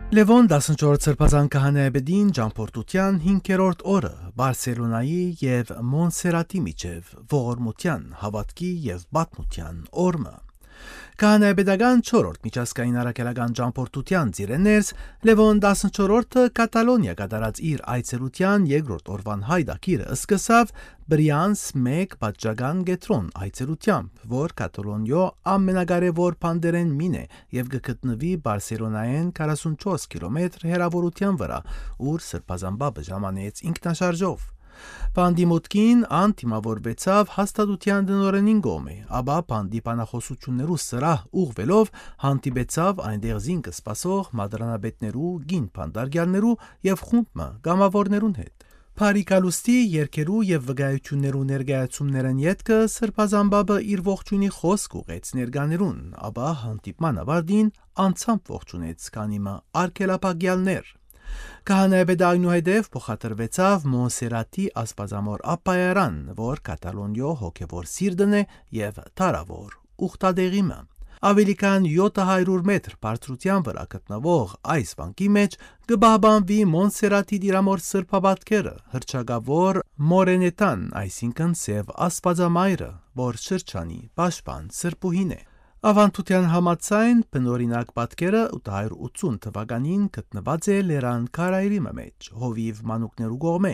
Լևոն 14 սրբազան քահանայապետին ճամփորդության 5-րդ օրը Բարսելոնայի եւ Մոնսերատի միջև ողորմության, հավատքի եւ պատմության օրը։ Քահանայապետական 4-րդ միջազգային առաքելական ճամփորդության ծիրեներս Լևոն 14-ը Կատալոնիա կատարած իր այցելության 2-րդ օրվան հայդակիրը սկսավ Բրիանս 1 պատժական գետրոն այցելությամբ, որ Կատալոնիո ամենակարևոր բանդերեն մին է եւ գտնվի Բարսելոնայեն 44 կիլոմետր հեռավորության վրա, ուր սրբազան բաբը ժամանեց ինքնաշարժով։ Բանդի մուտքին անտիմավորվեցավ հաստատության դնորենին գոմե, ապա բանդի բանախոսություններու սրահ ուղվելով հանդիպեցավ այնտեղ զինքը սպասող մադրանաբետներու, գին բանդարգյալներու եւ խումբը գամավորներուն հետ։ Փարիկալուստի երկերու եւ վկայություններու ներկայացումներն յետքը սրբազան բաբը իր ողջունի խոսք ուղեց ներկաներուն, ապա հանդիպման ավարտին անցամբ ողջունեց կանիմը արգելապագյալներ։ Քահանայապետը այնուհետև փոխադրվեցավ Մոնսերատի աստվածամոր ապայարան, որ Կատալոնիո հոգևոր սիրտն է եւ տարավոր ուխտադեղիմը։ Ավելի քան 700 մետր բարձրության վրա գտնվող այս վանքի մեջ կբահբանվի Մոնսերատի դիրամոր սրբապատկերը, հռչակավոր Մորենետան, այսինքն սև աստվածամայրը, որ շրջանի պաշտպան սրբուհին է։ Ավանդության համաձայն բնօրինակ պատկերը 880 թվականին գտնված է Լերան քարայրի մեջ, հովիվ մանուկներու կողմէ։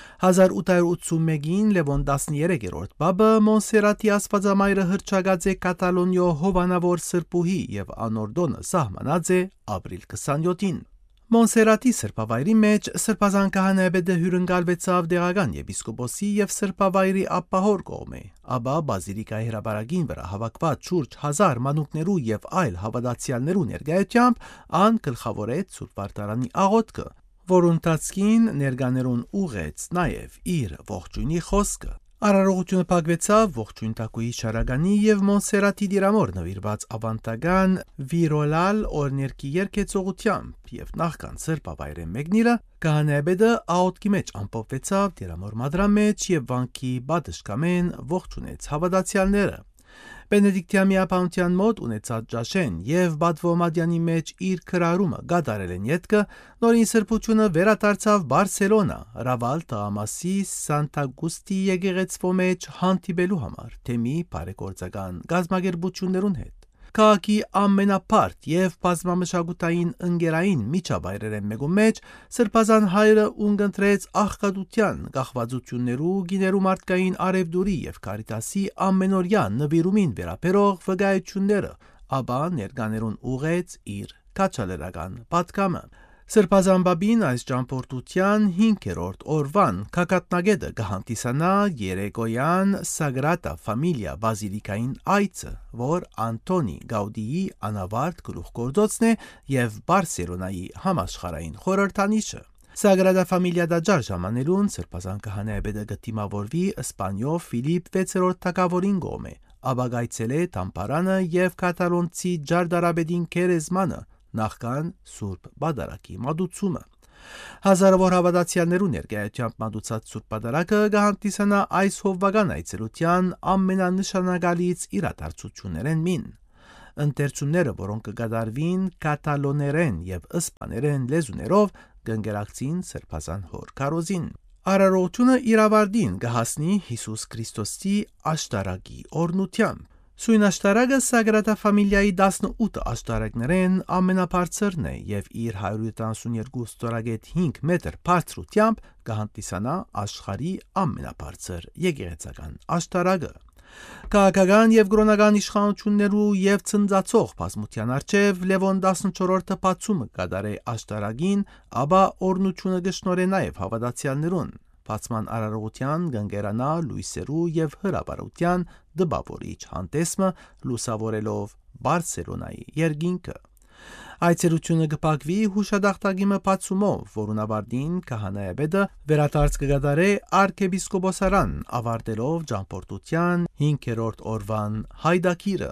1881-ին Լևոն 13-րդ բաբը Մոնսերատի աստվածամայրը հռչակած է Կատալոնիո հովանավոր սրբուհի եւ անորդոնը սահմանած է ապրիլ 27-ին։ Մոնսերատի սրբավայրի մեջ սրբազան քահանայապետը հյուրընկալվեցավ դեղական եպիսկոպոսի եւ սրբավայրի ապահոր կողմէ, ապա բազիլիկայի հրապարակին վրա հավաքված շուրջ 1000 մանուկներու եւ այլ հավատացյալներու ներկայությամբ ան գլխավորեց Սուրբ Վարդարանի աղոթքը, որուն ընթացքին ներկաներուն ուղեց նաեւ իր ողջույնի խոսքը։ Արարողությունը փակվեցավ ողջույն տակուի շարագանի եւ Մոնսերատի դիրամոր նվիրված ավանդական վիրոլալ օրներկի երկեցողությամբ եւ նախքան սրբավայրի մեկնիրը քահանայապետը աղոթքի մեջ ամփոփվեցավ դիրամոր մադրամ մեջ եւ վանքի բադշկամեն ողջունեց հավատացյալները։ Բենեդիկտյան միապանության մոտ ունեցած ճաշեն եւ Բադվոմադյանի մեջ իր քրարումը գադարել են յետքը նորին սրբությունը վերադարձավ Բարսելոնա, Ռավել տղամասի Սանտագուստի եկեղեցվո մեջ հանդիպելու համար թեմի բարեգործական գազམ་ագերբություններուն հետ։ Քաղաքի ամենապարտ եւ բազմամշակութային ընկերային միջավայրերեն մեկու մեջ սրբազան հայրը ունգընտրեց աղքատության, գաղվածություններու, գիներու մարդկային արևդուրի եւ կարիտասի ամենօրյա նվիրումին վերաբերող վկայությունները, ապա ներկաներուն ուղեց իր քաչալերական պատգամը։ Սրբազան բաբին այս ճամփորդության 5-րդ օրվան քակատնագետը կհանդիսանա երեկոյան Սագրատա Ֆամիլիա բազիլիկային այցը, որ Անտոնի Գաուդիի անավարտ գլուխգործոցն է եւ Բարսելոնայի համաշխարհային խորհրդանիշը։ Սագրադա Ֆամիլիա դաջար ժամանելուն սրբազան քահանայապետը գտիմավորվի Իսպանիո Ֆիլիպ 6-րդ թագավորին գոմե, ապագայցել է Տամպարանը եւ կատալոնցի ջարդարաբեդին քերեզմանը նախքան Սուրբ Բադարակի մատուցումը։ Հազարավոր հավատացյալներու ներկայությամբ մատուցած Սուրբ Բադարակը կհանդիսանա այս հովվական այցելության ամենանշանակալից իրադարձություններեն մին։ Ընթերցումները, որոնք կգադարվին կատալոներեն եւ իսպաներեն լեզուներով, կընկերակցին սրբազան հոր քարոզին։ Արարողությունը իրավարդին կհասնի Հիսուս Քրիստոսի աշտարակի օրնությամբ։ Սույն աշտարակը Սագրադա Ֆամիլիայի 18 աշտարակներեն ամենաբարձրն է եւ իր 172 ստորագետ 5 մետր բարձրությամբ կհանդիսանա աշխարհի ամենաբարձր եկեղեցական աշտարակը։ Քաղաքական եւ կրոնական իշխանություններու եւ ցնծացող բազմության արչեւ Լևոն 14-ը բացումը կդարե աշտարակին, ապա օրնությունը կշնորհե նաեւ հավատացյալներուն։ Բացման արարողության կընկերանա լույսերու եւ հրապարության դպավորիչ հանդեսը լուսավորելով Բարսելոնայի երկինքը։ Այցելությունը կփակվի հուշադախտագիմը բացումով, որուն ավարտին քահանայապետը վերադարձ կգադարե arczepiskopos-aran, ավարտելով ճամփորդության 5-րդ օրվան հայդակիրը։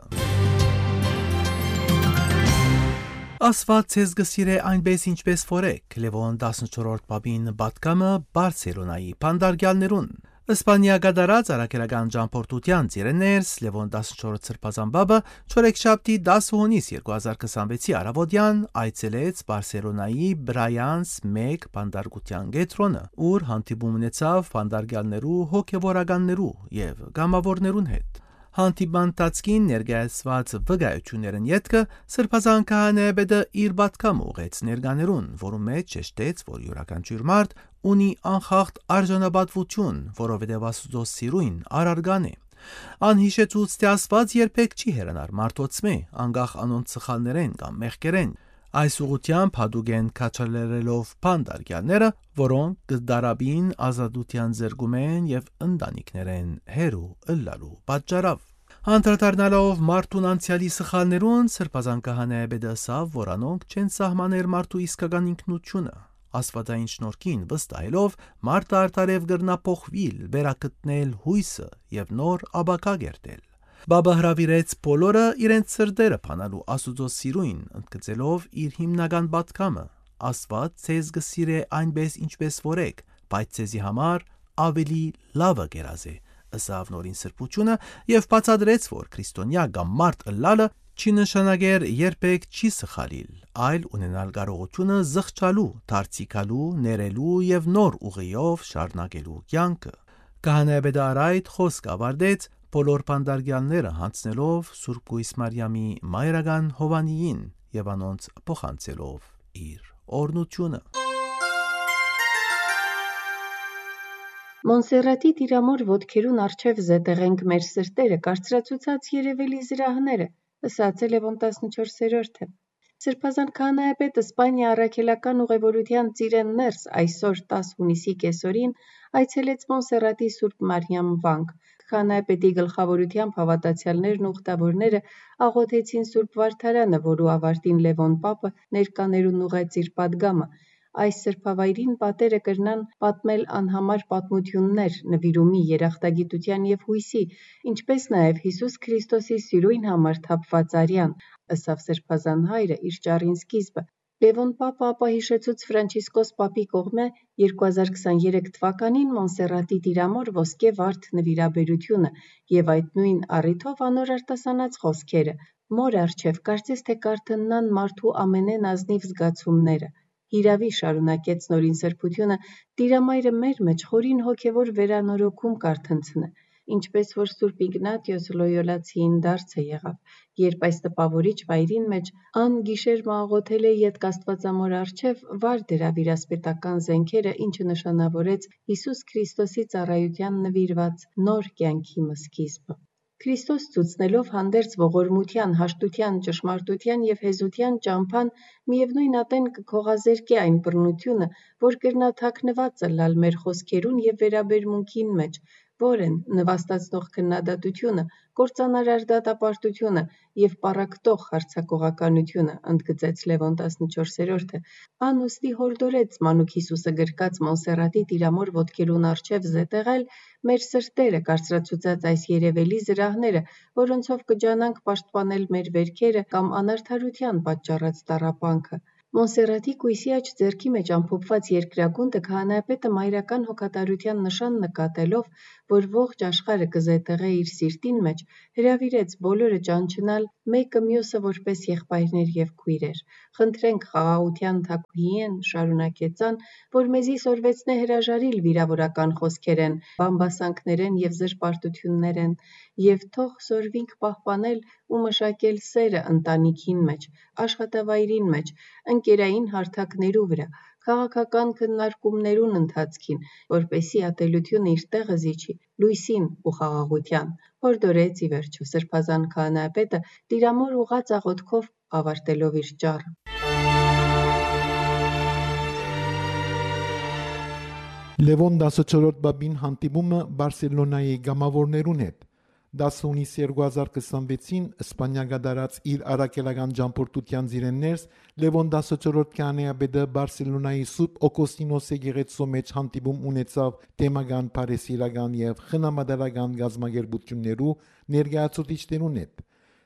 Աստված ձեզ գսիրե այնպես ինչպես ֆորեք Լևոն 14-րդ բաբին պատգամը Բարսելոնայի բանդարգյալներուն։ Իսպանիա գդարած արաքելական ճամփորդության ծիրեներս Լևոն 14 սրբազան բաբը չորեքշաբթի 10 հունիս 2026-ի առավոտյան այցելեց Բարսելոնայի Բրայանս 1 բանդարգության կենտրոնը, ուր հանդիպում ունեցավ բանդարգյալներու, հոգևորականներու եւ գամավորներուն հետ։ Հանդիպման տածկին ներկայացված վկայություններն ետքը սրբազան քահանայապետը իր պատկամ ուղեց ներկաներուն, որում մեջ շեշտեց, որ յուրաքանչյուր մարդ ունի անխախտ արժանապատվություն, որովհետև Աստծո սիրույն արարգան է։ Անհիշեցուց թե Աստված երբեք չի հեռանար մարդոցմե, անկախ անոնց սխալներեն կամ մեղքերեն։ Այս ուղղությամբ հատուկ են քաչալերելով բանդարգյալները, որոնք կդարաբին ազատության ձեռգումեն եւ ընտանիքներեն հերու ըլլալու պատճառով։ Անդրադառնալով մարդուն անցյալի սխալներուն, սրբազան քահանայապետը ասավ, որ անոնք չեն սահմաներ մարդու իսկական ինքնությունը։ Աստվածային շնորհքին վստահելով մարդը արդարև կրնա փոխվել, վերակտնել հույսը եւ նոր ապագա կերտել։ Բաբը հրավիրեց բոլորը իրենց սրտերը փանալու Աստուծո սիրույն, ընդգծելով իր հիմնական պատգամը. Աստված ձեզ կսիրե այնպես ինչպես որ եք, բայց ձեզի համար ավելի լավը կերազե, ըսավ նորին սրբությունը եւ բացատրեց, որ քրիստոնյա կամ մարդ ըլլալը չի նշանակեր երբեք չի սխալիլ, այլ ունենալ կարողությունը զղջալու, դարձիկալու, ներելու եւ նոր ուղիով շարունակելու կյանքը։ Քահանայապետը արայդ խոսք ավարտեց բոլոր բանդարգյալները հանձնելով Սուրբ Գույս Մարիամի մայրական Հովանիին եւ անոնց փոխանցելով իր օրհնությունը։ Մոնսերատի տիրամոր ոտքերուն առջև զետեղենք մեր սրտերը կարծրացուցած երևելի զրահները, ըսած է Լևոն 14-րդը։ Սրբազան քահանայապետը Իսպանիա առաքելական ուղևորության ծիրեններս այսօր 10 հունիսի կեսօրին այցելեց Մոնսերատի Սուրբ Մարիամ վանք։ Քահանայապետի գլխավորությամբ հավատացյալներն ու ուխտավորները աղոթեցին Սուրբ Վարդարանը, որու ավարտին Լևոն Պապը ներկաներուն ուղեց իր պատգամը։ Այս սրբավայրին պատերը կրնան պատմել անհամար պատմություններ նվիրումի, երախտագիտության եւ հույսի, ինչպես նաեւ Հիսուս Քրիստոսի սիրույն համար թափված արյան, ըսավ սրբազան հայրը իր ճառին սկիզբը։ Լևոն Պապը ապա հիշեցուց Ֆրանցիսկոս Պապի կողմէ 2023 թվականին Մոնսերատի տիրամոր ոսկե վարդ նվիրաբերությունը եւ այդ նույն առիթով անոր արտասանած խոսքերը. «Մոր առջև կարծես թե կարթննան մարդու ամենեն ազնիվ զգացումները»։ Հիրավի, շարունակեց նորին սրբությունը, տիրամայրը մեր մեջ խորին հոգևոր վերանորոգում կարթնցնը, ինչպես որ Սուրբ Իգնատիոս Լոյոլացիին դարձը եղավ, երբ այս տպավորիչ վայրին մեջ ան գիշեր աղոթել է ետք Աստվածամոր առջև, վար դրավ իր ասպետական զենքերը, ինչը նշանավորեց Հիսուս Քրիստոսի ծառայության նվիրված նոր կյանքի սկիզբը։ Քրիստոս ցուցնելով հանդերձ ողորմության, հաշտության, ճշմարտության եւ հեզության ճամփան, միևնույն ատեն կքողազերկե այն բռնությունը, որ կրնա թաքնված ըլլալ մեր խոսքերուն եւ վերաբերմունքին մեջ, որ են նվաստացնող քննադատությունը, կործանարար դատապարտությունը եւ պառակտող հարձակողականությունը, ընդգծեց Լևոն 14-րդը։ Ան ուստի հորդորեց մանուկ Հիսուսը գրկած Մոնսերատի տիրամոր ոտքերուն առջև զետեղել մեր սրտերը կարծրացուցած այս երևելի զրահները, որոնցով կջանանք պաշտպանել մեր վերքերը կամ անարդարության պատճառած տառապանքը։ Մոնսերատի կույսի աջ ձեռքի մեջ ամփոփված երկրագունդը քահանայապետը մայրական հոգատարության նշան նկատելով, որ ողջ աշխարհը կզետեղե իր սիրտին մեջ, հրավիրեց բոլորը ճանչնալ մեկը մյուսը որպես եղբայրներ եւ քույրեր։ Խնդրենք խաղաղության թագուհիեն, շարունակեց ան, որ մեզի սորվեցնե հրաժարիլ վիրավորական խոսքերեն, բամբասանքներեն եւ զրպարտություններեն, եւ թող սորվինք պահպանել ու մշակել սերը ընտանիքին մեջ, աշխատավայրին մեջ, ընկերային հարթակներու վրա, քաղաքական քննարկումներուն ընթացքին, որպեսի ատելությունը իր տեղը զիջի լույսին ու խաղաղության, հորդորեց ի վերջո սրբազան քահանայապետը տիրամոր ուղած աղոթքով ավարտելով իր ճառը։ Լևոն 14-րդ բաբին հանդիպումը Բարսելոնայի գամավորներուն հետ 10 հունիս 2026-ին Իսպանիա գդարած իր առաքելական ճամփորդության ծիրեններս Լևոն 14-րդ քահանայապետը Բարսելոնայի Սուրբ Օգոստինոս եկեղեցու մեջ հանդիպում ունեցավ թեմական բարեսիրական եւ խնամադարական գազագերբություններու ներկայացուցիչներուն հետ։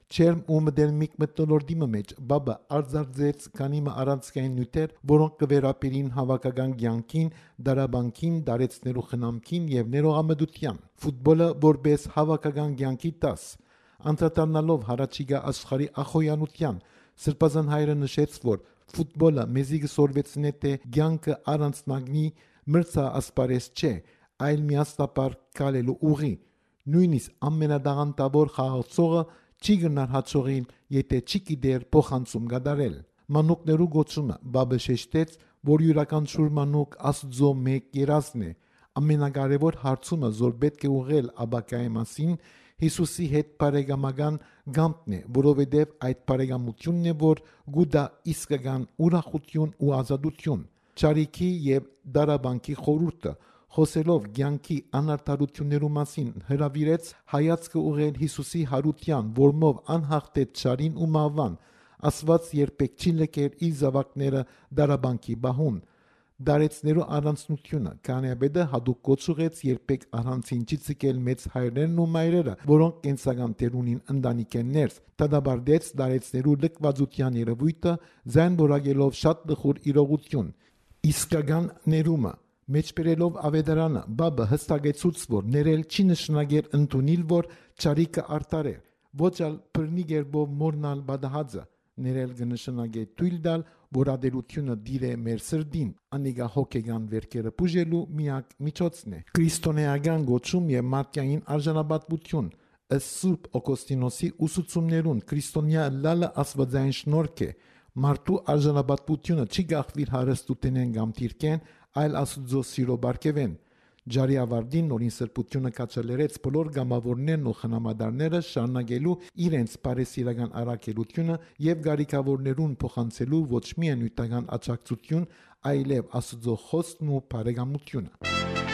Չերմ ու մդերմիկ մթնոլորտի մեջ բաբը արձարձեց կանիմը առանցքային նյութեր, որոնք կվերապերին հավաքական կյանքին, դարաբանքին, դարեցներու խնամքին եւ ներողամտության։ Ֆուտբոլը որպես հավաքական կյանքի տաս, անդրադառնալով հարաճիգա աշխարհի ախոյանության, Սրբազան հայրը նշեց, որ ֆուտբոլը մեզի գսորվեցնե թե կյանքը առանց նագնի մրցա ասպարես չէ, այլ միասնապար կալելու ուղի։ Նույնիսկ ամենադաղանտավոր խաղացողը չի գնար հաջողին, եթե չի գիտեր փոխանցում գդարել։ Մանուկներու գոչումը բաբը շեշտեց, որ յուրաքանչյուր մանուկ Աստծո մեկ երազն է։ Ամենակարևոր հարցումը, որ պետք է ուղղել աբակայի մասին, Հիսուսի հետ բարեկամական գամտն է, որովհետև այդ բարեկամությունն է, որ գուտա իսկական ուրախություն ու ազատություն։ Չարիքի եւ դարաբանքի խորհուրդը խոսելով կյանքի անարդարություններու մասին հրավիրեց հայացքը ուղղել Հիսուսի հարության, որմով անհաղթեց չարին ու մահվան, ասված երբեք չի լքեր իր զավակները դարաբանքի բահուն։ Դարեցներու առանցնությունը կանեբեդը հadouk կոչուղեց երբեք առանցին չի ցկել մեծ հայրերն ու մայրերը, որոնք կենսական տերունին ընտանիքեն ներս, տադաբարդեց դարեցներու լքվածության երևույթը, զայն որակելով շատ լխուր իրողություն։ Իսկական ներումը մեջբերելով ավետարանը բաբը հստակեցուց, որ ներել չի նշանակեր ընդունիլ, որ չարիքը արտար է, ոչ ալ բռնի գերբով մորնալ բադահածը, ներել կնշանակե թույլ տալ, որ ադելությունը դիր է մեր սրդին, անիգա հոգեգան վերքերը բուժելու միակ միջոցն է։ Քրիստոնեական գոչում եւ մարդկային արժանապատվություն ըստ Սուրբ Օգոստինոսի ուսուցումներուն քրիստոնյա լալը աստվածային շնորհք է։ Մարդու արժանապատվությունը չի գաղվիր հարստութենեն կամ թիրքեն, այլ Աստծո սիրո բարգևեն։ Ջարի ավարտին նորին սրբությունը կաչալերեց բոլոր գամավորներն ու խնամադարները շարունակելու իրենց բարեսիրական առաքելությունը եւ գարիկավորներուն փոխանցելու ոչ միայն նյութական աջակցություն, այլև Աստծո խոստն ու բարեկամությունը։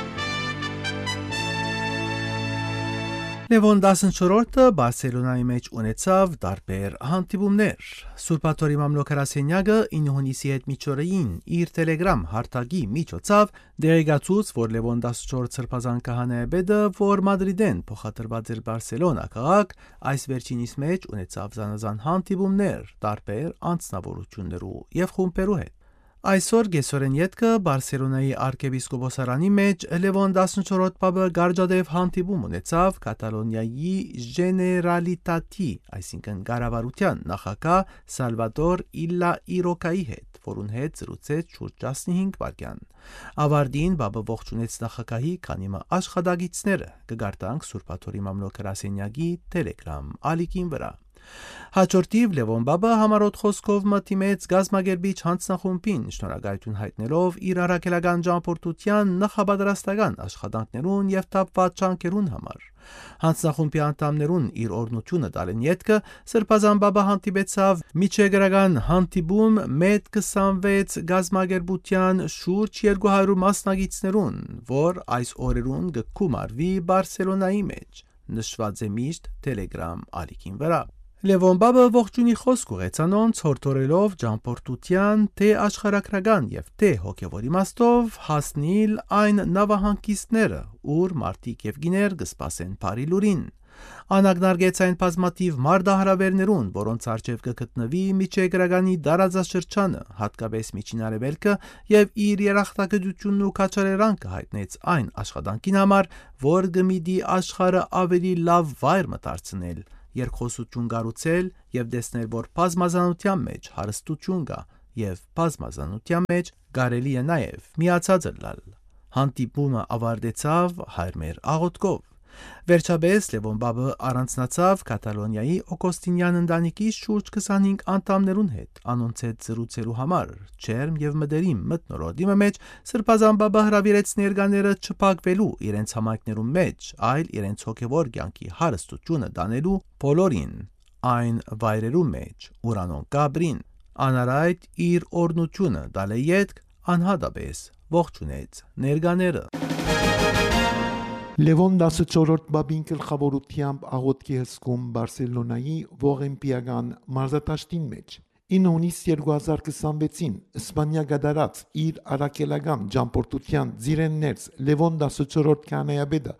Լևոն 14-ը Բարսելոնայի մեջ ունեցավ տարբեր հանդիպումներ։ Սուրբաթորի մամլոք-հրասենյակը 9 հունիսի հետ միջօրեին իր Telegram հարթակի միջոցով դերեկացուց, որ Լևոն 14 սրբազան քահանայապետը, որ Մադրիդեն փոխադրված էր Բարսելոնա քաղաք, այս վերջինիս մեջ ունեցավ զանազան հանդիպումներ տարբեր անձնավորություններու եւ խումբերու հետ։ Այսօր գեսորեն ետքը Բարսելոնայի arczepiskoposarանի մեջ Լևոն 14 պապը գարջադեվ հանդիպում ունեցավ Կատալոնիայի Generalitat-ի, այսինքն կառավարության նախագահ Սալվադոր Իլլա Իրոկայի հետ, որուն հետ զրուցեց շուրջ 15 վայրկյան։ Ավարտին պապը ողջունեց նախագահի քանիմը աշխատակիցները, կգարտանք Սուրբաթորի մամլոք-հրասենյակի Telegram ալիքին վրա։ Հաջորդիվ Լևոն պապը համառոտ խոսքով մտիմեց գազմագերբիչ հանձնախումբին շնորհակալություն հայտնելով իր առաքելական ճամփորդության նախապատրաստական աշխատանքներուն եւ թափված ջանքերուն համար։ Հանձնախումբի անդամներուն իր օրհնությունը տալեն յետքը Սրբազան պապը հանդիպեցավ միջեգրական հանդիպում մեծ 26 գազմագերբության շուրջ 200 մասնագետներուն, որ այս օրերուն կգումարվի Բարսելոնայի մեջ, նշված է միշտ Telegram ալիքին վրա։ Լևոն պապը ողջունի խոսք ուղեց անոնց հորդորելով ճամփորդության թե աշխարհագրական եւ թե հոգեվոր իմաստով հասնիլ այն նավահանգիստները, ուր մարդիկ եւ գիներ կսպասեն բարի լուրին։ Անագնարգեց այն բազմաթիվ մարդահրավերներուն, որոնց արժեվ կգտնվի միջեգրականի դարաձաշրջանը, հատկապես Միջին Արևելքը, եւ իր երախտագիտությունն ու քաջալերանքը հայտնեց այն աշխատանքին համար, որ գմիդի աշխարհը ավելի լավ վայր մտածնել, երկխոսություն կառուցել եւ տեսնել, որ բազմազանության մեջ հարստություն կա եւ բազմազանության մեջ կարելի է նաեւ միացած լինել։ Հանդիպումը ավարտեցավ հայրմեր աղոթքով։ Վերջապես Լևոն պապը առանձնացավ Կատալոնիայի Օգոստինյան ընտանիքի շուրջ 25 անդամներուն հետ, անոնց հետ զրուցելու համար, ջերմ եւ մտերիմ մթնոլորտի մեջ Սրբազան պապը հրավիրեց ներկաները չփակվելու իրենց համայնքներում մեջ, այլ իրենց հոգեվոր կյանքի հարստությունը դանելու բոլորին այն վայրերու մեջ, ուր անոնք կաբրին։ Անարայտ իր օրնությունը դալե յետք անհատապես ողջունեց ներկաները։ Լևոն 14 բաբին գլխավորությամբ աղոթքի հսկում Բարսելոնայի ողեմպիական մարզադաշտին մեջ 9 հունիս 2026-ին Իսպանիա գդարած իր առաքելական ճամփորդության ծիրեններց Լևոն 14 քահանայապետը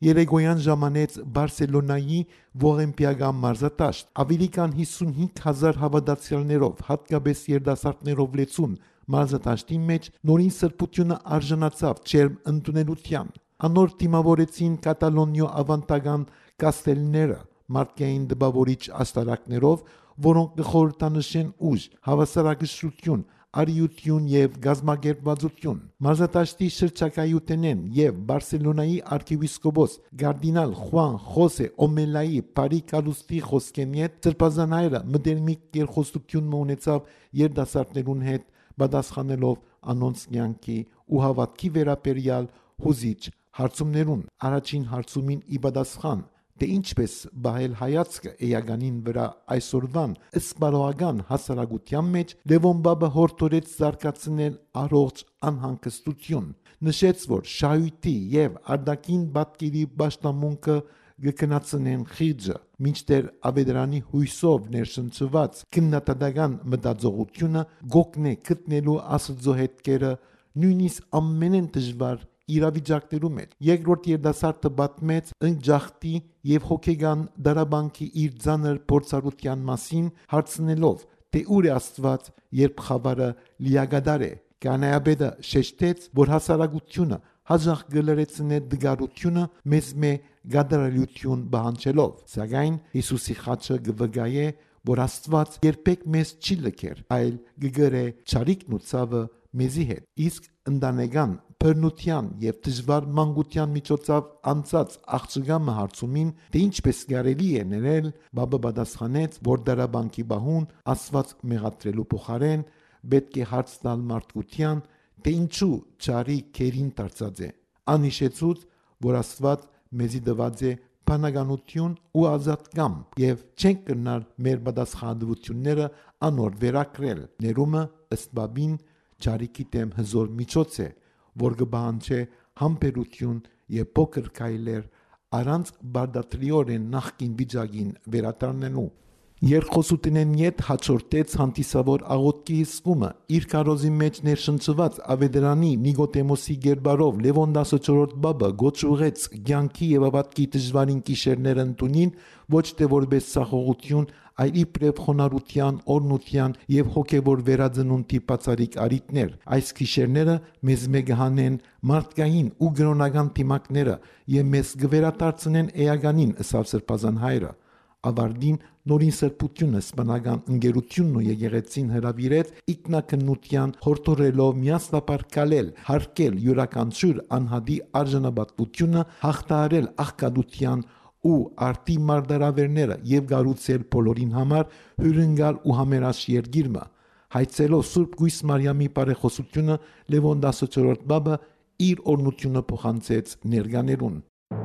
Երեգոյան ժամանեց Բարսելոնայի Ողեմպիական մարզադաշտ։ Ավելի քան 55,000 հավատացյալներով, հատկապես երիտասարդներով լեցուն մարզադաշտի մեջ նորին սրբությունը արժանացավ ջերմ ընդունելության։ Անոր թիմավորեցին Կատալոնիո ավանդական կաստելները մարդկային դպավորիչ աշտարակներով, որոնք կխորհրդանշեն ուժ, հավասարակշռություն, արիություն եւ գազམ་ակերպվածություն։ Մարզադաշտի շրջակայութենեն եւ Բարսելոնայի arcivescopos Կարդինալ Խուան Խոսե Օմելայի Փարի կալուստի խոսքեն հետ սրբազանայրը մտերմիկ կերխոստություն ունեցավ երդասարտներուն հետ, պատասխանելով անոնց կյանքի ու հավատքի վերաբերյալ հուզիչ հարցումներուն։ Առաջին հարցումին ի պատասխան թե ինչպես բահել հայացքը էականին վրա այսօրվան սպարողական հասարակության մեջ Լևոն Բաբը հորդորեց զարգացնել առողջ անհանգստություն, նշեց, որ շահույթի եւ արտաքին պատկերի պաշտամունքը կգնացնեն խիղճը, մինչդեռ ավետարանի հույսով ներշնչված քննադատական մտածողությունը գոգնե գտնելու Աստծո հետքերը նույնիսկ ամենեն դժվար իրավիճակներում է։ Երկրորդ երդասարտը պատմեց ընջախտի եւ հոգեգան դարաբանքի իր ծանր փորձառության մասին, հարցնելով, թե ուր է Աստված, երբ խավարը լիագադար է։ Կանայաբեդը շեշտեց, որ հասարակությունը հաջող գլրեցնե դգարությունը մեզ գադարալություն բանջելով, սակայն Հիսուսի խաչը գվգայե, որ Աստված երբեք մեզ չի լքեր, այլ գգրե ճարիքն ու ցավը մեզի հետ։ Իսկ ընտանեկան բռնության եւ դժվար մանկության միջոցով անցած աղջկամը հարցումին, թե ինչպես կարելի է ներել, Բաբը պատասխանեց, որ դարաբանքի բահուն Աստված մեղադրելու փոխարեն պետք է հարց տալ մարդկության, թե ինչու ճարի քերին դարձած է։ Անհիշեցուց, որ Աստված մեզի տված է բանականություն ու ազատկամ եւ չենք կրնար մեր պատասխանատվությունները անոր վերակրել։ Ներումը ըստ Բաբին ճարիքի դեմ հզոր միջոց է, որ կբանջե համբերություն եւ փոքր քայլեր առանց բարդատրիորեն նախկին վիճակին վերադառնալու։ Երկխոսությունեն յետ հաջորդեց հանդիսավոր աղոթքի հսկումը, իր կարոզի մեջ ներշնչված ավետարանի Նիկոդեմոսի գերբարով Լևոն 14-րդ Բաբը գոչուղեց կյանքի եւ ավատքի դժվարին գիշերները ընդունին ոչ թե որպես սախողություն, այլ իբրև խոնարհության, օրնության եւ հոգեվոր վերածնունդի բացարիք արիտներ։ Այս գիշերները մեզ կհանեն մարդկային ու գրոնական թիմակները եւ մեզ կվերադարձնեն էականին, ըսավ սրբազան հայրը։ Ավարտին նորին սրբությունը սպանական ընկերությունն ու եկեղեցին հրավիրեց ինքնակնության հորդորելով միասնապար կալել, հարկել յուրաքանչյուր անհատի արժանապատվությունը, հաղթահարել աղքատության ու արտի մարդարավերները եւ գառուցել բոլորին համար հյուրընկալ ու համերաշխ երկիրը։ Հայցելով Սուրբ Գույս Մարիամի բարեխոսությունը Լևոն 14-րդ Բաբը իր օրնությունը փոխանցեց ներկաներուն։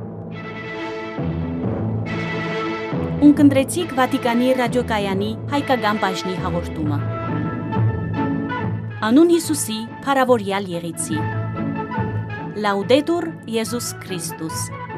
Ունկնդրեցիք Վատիկանի ռադիոկայանի հայկական բաժնի հաղորդումը։ Անուն Հիսուսի փառավորյալ եղեցի։ Լաուդետուր Եզուս Քրիստոս։